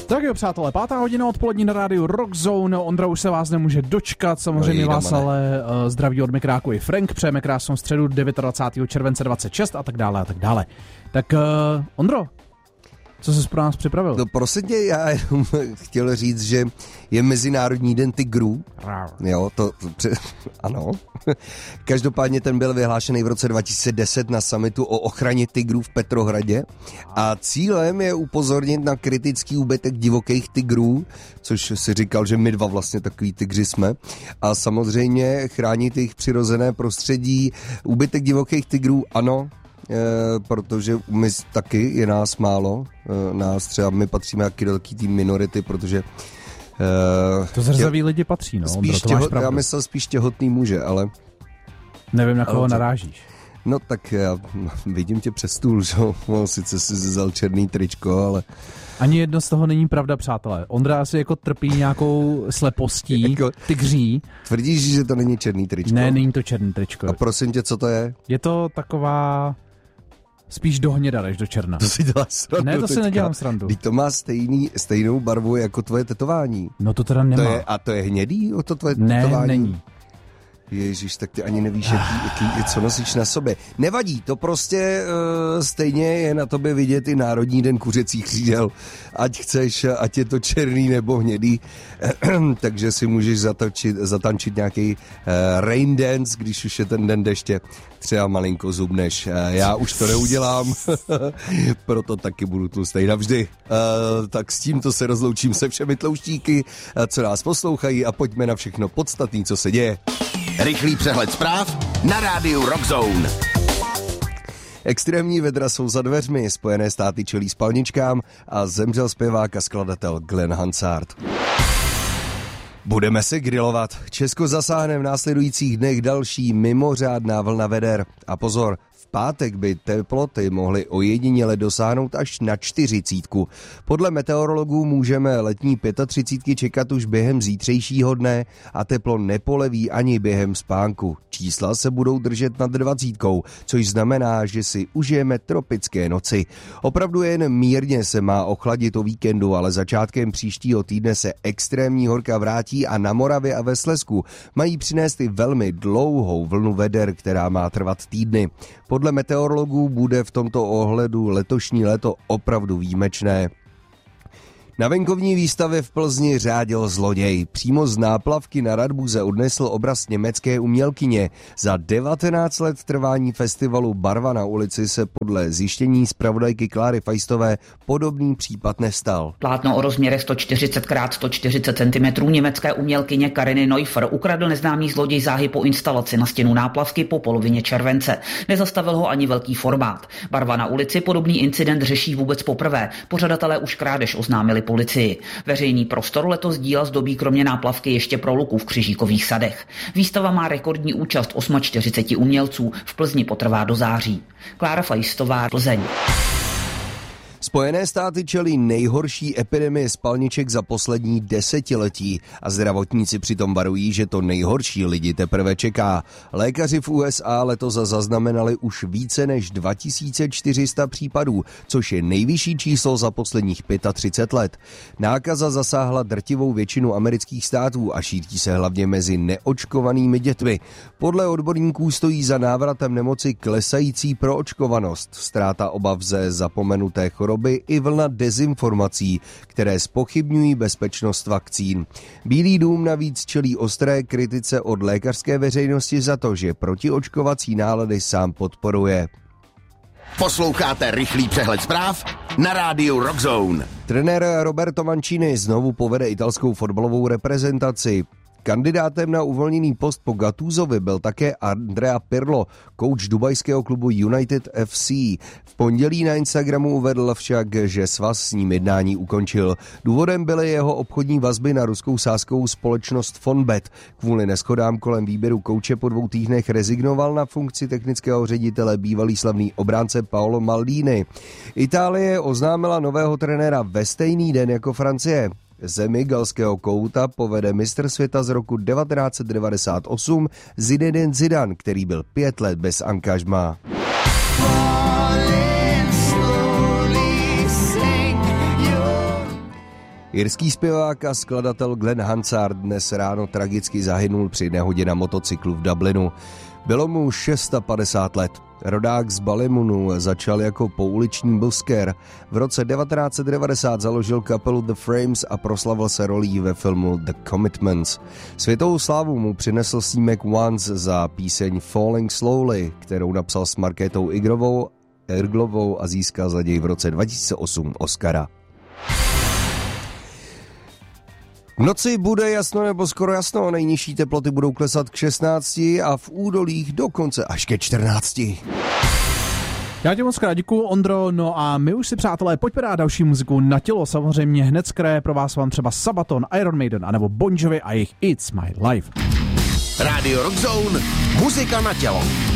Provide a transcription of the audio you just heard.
Tak jo, přátelé, 5. hodina odpolední na rádiu Rockzone. Ondra už se vás nemůže dočkat, samozřejmě vás ale zdraví od mikráku i Frank. Přejeme krásnou středu 29. července 26 a tak dále a tak dále. Tak Ondro, co jsi pro nás připravil? No prosím tě, já jenom chtěl říct, že je Mezinárodní den tigrů. Jo, ano. Každopádně ten byl vyhlášený v roce 2010 na summitu o ochraně tigrů v Petrohradě a cílem je upozornit na kritický úbytek divokých tigrů, což si říkal, že my dva vlastně takový tygři jsme, a samozřejmě chránit jejich přirozené prostředí. Úbytek divokých tigrů, ano, protože my taky je nás málo, nás třeba my patříme taky do takové té minority, protože to zrzaví lidi patří, no. Spíš já myslel spíš těhotný muže, ale nevím, na koho narážíš. No tak já vidím tě přes stůl, že sice si vzal černý tričko, ale ani jedno z toho není pravda, přátelé. Ondra asi jako trpí nějakou slepostí, jako tygří. Tvrdíš, že to není černý tričko? Ne, není to černý tričko. A prosím tě, co to je? Je to taková spíš do hněda než do černa. To si děláš srandu. Ne, to si nedělám srandu. Teď to má stejnou barvu jako tvoje tetování. No to teda nemá. To je hnědý, to tvoje tetování? Ne, není. Ježíš, tak ty ani nevíš, co nosíš na sobě. Nevadí, to prostě stejně je na tobě vidět i Národní den kuřecích křídel. Ať chceš, ať je to černý nebo hnědý, takže si můžeš zatančit nějaký rain dance, když už je ten den deště, třeba malinko zubneš. Já už to neudělám, proto taky budu tlustej navždy. Tak s tímto se rozloučím se všemi tlouštíky, co nás poslouchají, a pojďme na všechno podstatné, co se děje. Rychlý přehled zpráv na rádiu Rockzone. Extrémní vedra jsou za dveřmi, Spojené státy čelí spalničkám a zemřel zpěvák a skladatel Glenn Hansard. Budeme se grilovat. Česko zasáhne v následujících dnech další mimořádná vlna veder. A pozor, v pátek by teploty mohly ojediněle dosáhnout až na 40. Podle meteorologů můžeme letní 35 čekat už během zítřejšího dne a teplo nepoleví ani během spánku. Čísla se budou držet nad 20, což znamená, že si užijeme tropické noci. Opravdu jen mírně se má ochladit o víkendu, ale začátkem příštího týdne se extrémní horka vrátí a na Moravě a ve Slezsku mají přinést i velmi dlouhou vlnu veder, která má trvat týdny. Podle meteorologů bude v tomto ohledu letošní léto opravdu výjimečné. Na venkovní výstavě v Plzni řádil zloděj. Přímo z náplavky na Radbuze odnesl obraz německé umělkyně. Za 19 let trvání festivalu Barva na ulici se podle zjištění zpravodajky Kláry Feistové podobný případ nestal. Plátno o rozměrech 140 x 140 cm německé umělkyně Kariny Neuffer ukradl neznámý zloděj záhy po instalaci na stěnu náplavky po polovině července. Nezastavil ho ani velký formát. Barva na ulici podobný incident řeší vůbec poprvé. Pořadatelé už krádež oznámili policii. Veřejný prostor letos díla zdobí kromě náplavky ještě proluku v Křižíkových sadech. Výstava má rekordní účast 48 umělců, v Plzni potrvá do září. Klára Feistová, Plzeň. Spojené státy čelí nejhorší epidemie spalniček za poslední desetiletí a zdravotníci přitom varují, že to nejhorší lidi teprve čeká. Lékaři v USA letos zaznamenali už více než 2400 případů, což je nejvyšší číslo za posledních 35 let. Nákaza zasáhla drtivou většinu amerických států a šíří se hlavně mezi neočkovanými dětmi. Podle odborníků stojí za návratem nemoci klesající proočkovanost, ztráta obav ze zapomenuté choroby i vlna dezinformací, které zpochybňují bezpečnost vakcín. Bílý dům navíc čelí ostré kritice od lékařské veřejnosti za to, že protiočkovací nálady sám podporuje. Posloucháte rychlý přehled zpráv na rádiu Rockzone. Trenér Roberto Mancini znovu povede italskou fotbalovou reprezentaci. Kandidátem na uvolněný post po Gattusovi byl také Andrea Pirlo, kouč dubajského klubu United FC. V pondělí na Instagramu uvedl však, že svaz s ním jednání ukončil. Důvodem byly jeho obchodní vazby na ruskou sázkovou společnost Fonbet. Kvůli neshodám kolem výběru kouče po 2 týdnech rezignoval na funkci technického ředitele bývalý slavný obránce Paolo Maldini. Itálie oznámila nového trenéra ve stejný den jako Francie. Zemi galského kouta povede mistr světa z roku 1998 Zinedine Zidane, který byl 5 let bez angažmá. Irský zpěvák a skladatel Glenn Hansard dnes ráno tragicky zahynul při nehodě na motocyklu v Dublinu. Bylo mu 56 let. Rodák z Ballymunnu začal jako pouliční busker. V roce 1990 založil kapelu The Frames a proslavil se rolí ve filmu The Commitments. Světovou slávu mu přinesl snímek Once za píseň Falling Slowly, kterou napsal s Markétou Irglovou a získal za něj v roce 2008 Oscara. V noci bude jasno nebo skoro jasno, nejnižší teploty budou klesat k 16 a v údolích dokonce až ke 14. Já tě moc krát děkuju, Ondro, no a my už si, přátelé, pojďme dát další muziku na tělo, samozřejmě hned z kraje pro vás vám třeba Sabaton, Iron Maiden anebo Bon Jovi a jejich It's My Life. Radio Rock Zone, muzika na tělo.